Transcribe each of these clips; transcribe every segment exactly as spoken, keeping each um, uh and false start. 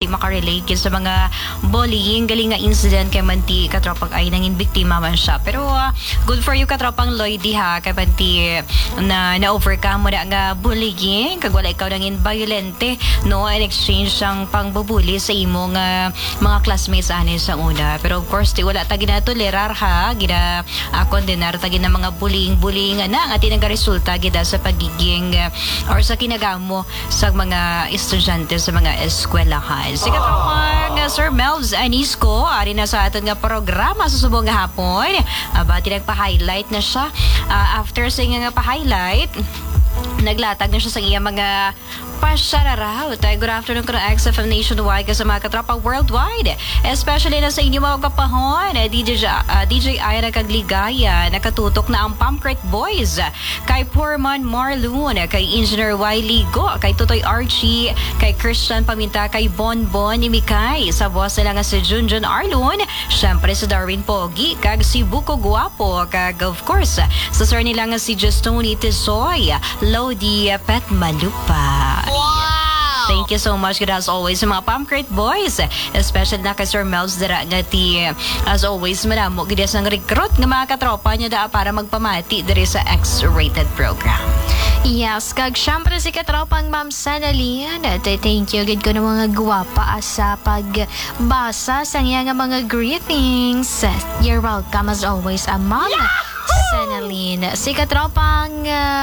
di makarelate kaya sa mga bullying galing nga incident kay manti katropang ay nangin biktima man siya. Pero uh, good for you katropang Lloydie ha, kay manti na na-overcome mo na nga bullying kag wala ikaw nangin violente no in exchange sang pangbubuli sa imong uh, mga classmates ani sa una. Pero of course di wala ta ginatolerar ha, gina uh, kondenar ta gina mga bullying-bullying na nga tinagaresulta gida sa pagiging uh, or sa kinagamo sa mga estudyante sa mga eskwelahan. Sige katropang uh, Sir Melvs Anisco, ari na sa aton nga programa sa subong nga hapon. Aba, tinagpa-highlight na siya. Uh, after sa nga pa-highlight, naglatag na siya sa iya mga pasyararaw. Good afternoon ko ng X F M Nationwide kasi mga katropa worldwide. Especially na sa inyo mga kapahon. D J, uh, D J Ira Kagligaya, nakatutok na ang Pamcret Boys. Kay Poorman Marloon, kay Engineer Wiley Go, kay Tutoy Archie, kay Christian Paminta, kay Bonbon Imikay, sa boss nila nga si Junjun Arlon, syempre si Darwin Pogi, kag si Buko Guapo, kag of course, sa sir nila nga si Justoni Tisoy, Lodi Pet Malupa. Wow! Thank you so much good as always sa mga Pamcret Boys, especially na kay Sir Melvs dara nga ti as always manamo gid sang recruit nga mga katropa niya da para magpamati diri sa X-rated program. Yes, kag syempre si katropang Ma'am Sanalin. Thank you gid ko ng mga guwapa sa pagbasa sa iya nga mga greetings. You're welcome as always, ah, Ma'am Sanalin. Si katropang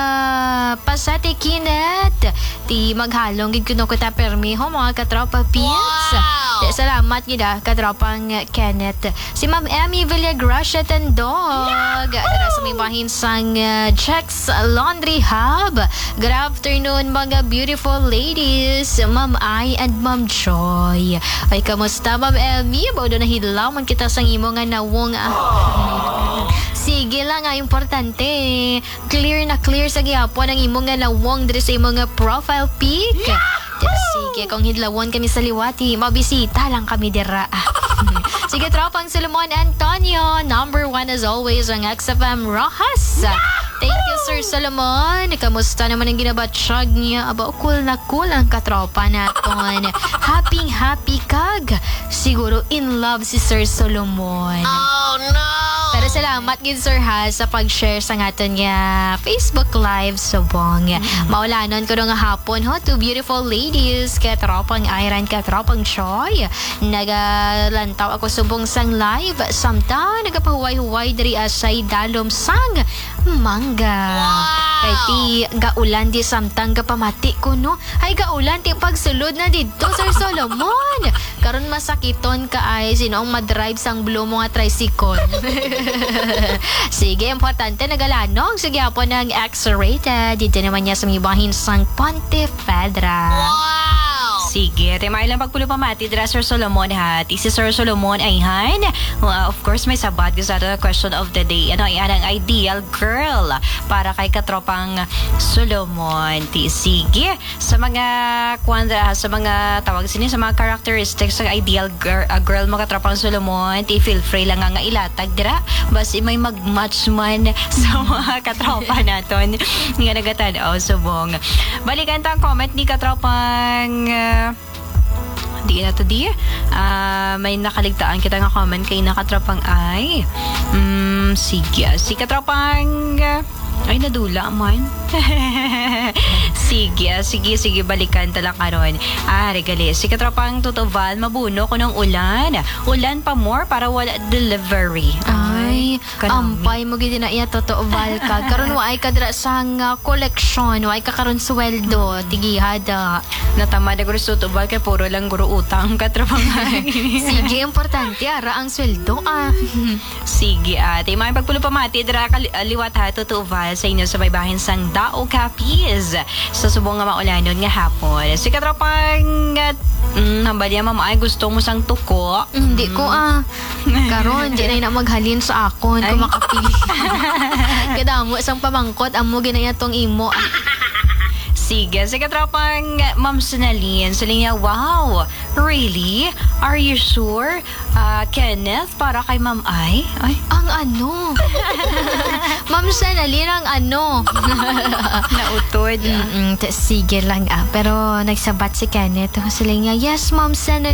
uh, Pasati Kinet, ti maghalong gid kuno kita permiho mga katropa Pins. Wow! Salamat gid ah, katropang Kenneth. Si Ma'am Emmy Villagracia Tandog, dara sa may bahin sang uh, Checks Laundry Hub. Good afternoon mga beautiful ladies, Ma'am I and Ma'am Joy. Ay kamusta Ma'am Emmy? Bawdo na hidlaw man kita sang imo nga nawong ah. Sige lang nga, importante. Clear na clear sa gihapon ang imo nga lawong diri sa imo nga profile pic. Sige, kung hidlawon kami sa liwati, mabisita lang kami dira. Sige, tropang Solomon Antonio, number one as always ang X F M Rojas. Thank you, Sir Solomon. Kamusta naman ang ginabatsyag niya? Aba, cool na cool ang katropa naton. Happy, happy kag. Siguro in love si Sir Solomon. Oh, no! Pero salamat gid Sir ha sa pag-share sa ngaton nga Facebook Live subong. Mm-hmm. Maulanon ko nga hapon ho, two beautiful ladies, katropang Iran, katropang Choy. Nagalantaw ako subong sang live. Samtang nagapahuway-huway diri asay dalom sang mangga. Wow! Kay ti gaulan di samtang gapamati ko no. Ay gaulan ti pagsulod na dito Sir Solomon. Karon masakiton ka ay sinoong madrive sang blue mo nga tricycle. Sige, importante nagalanong. Sige po ng X-rated. Dito naman niya sa mibahin sang Pontevedra. Wow! Sige, remay lang pagpulo pamati dira Sir Solomon ha. Ti si Sir Solomon ay han. Uh, of course, may sabat sa the question of the day. Ano ay ang ideal girl para kay katropang Solomon. Ti sige, sa mga kwandra, sa mga tawag sini sa mga characteristics ng ideal girl, uh, girl mo katropang Solomon, ti feel free lang nga ilatag dira. Basi may mag-match man sa mga katropa naton nga nagatanaw subong. Balikan ta ang comment ni katropang uh, di na to di uh, may nakaligtaan kita nga comment kay nakatropang ay mm, sige si katropang uh, ay nadula man. sige sige sige balikan tala karon. Ah regali si katropang Tutoval mabuno ko ng ulan ulan pa more para wala delivery. Ay, ampay mo gid na iya Tutoval ka karon waay ka dira sang uh, collection waay ka karon sweldo tigihada natamad guro sa Tutoval kay puro lang guro utang katropang. sige importante ara ang sweldo ah. sige ate may pagpulo pamati dira liwat ha Tutoval sa inyo sa baybahin sang Dao Capiz sa subong nga maulanon nga hapon. Si katropang mm, hambal niya mama ay gusto mo sang tuko. Hindi ko ah. Karon di na na maghalin sa akon kung makapili. Kadamo sang pamangkot amo ginaya tong imo. Sige, si katropang Ma'am Sanalin, saling niya, wow, really? Are you sure? Uh, Kenneth, para kay Ma'am Ay? Ay? Ang ano? Ma'am Sanalin, ang ano? Nautod. Mm-mm, sige lang ah. Pero nagsabat si Kenneth. Saling niya, yes, Ma'am Sanalin.